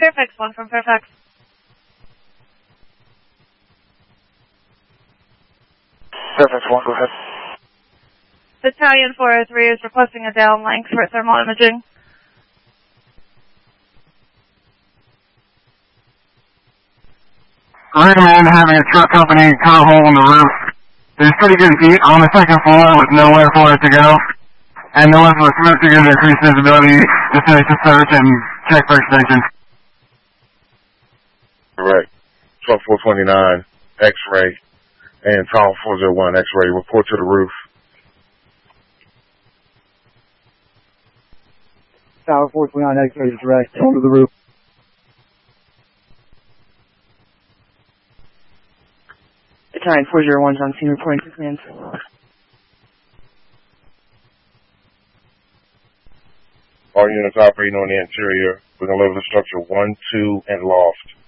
Fairfax 1 from Fairfax. Fairfax 1, go ahead. Battalion 403 is requesting a downlink for thermal imaging. Recommend having a truck company cut a hole in the roof. There's pretty good heat on the second floor with nowhere for it to go. And no one for smoke to give increased visibility to finish the search and check for extensions. Correct. Truck 429, X-ray, and Tower 401, X-ray, report to the roof. Tower 429, X-ray is direct, over the roof. Battalion 401 is on scene reporting to command. All units operating on the interior. We're going to level the structure 1, 2, and loft.